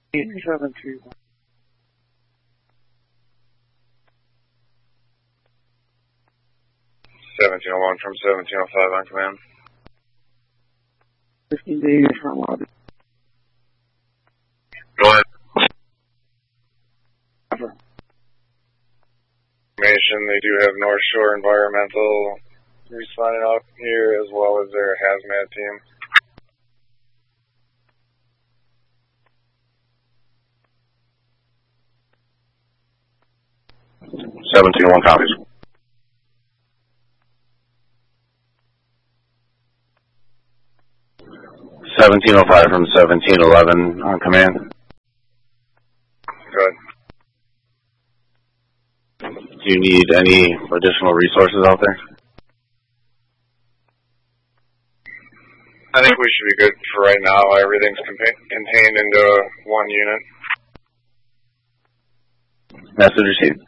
731. 1701 from 1705 on command. 15 days from lobby. Go ahead. Information, they do have North Shore Environmental responding out here as well as their hazmat team. 1701 copies. (1705) from 1711 on command. Good. Do you need any additional resources out there? I think we should be good for right now. Everything's contained into one unit. Message received.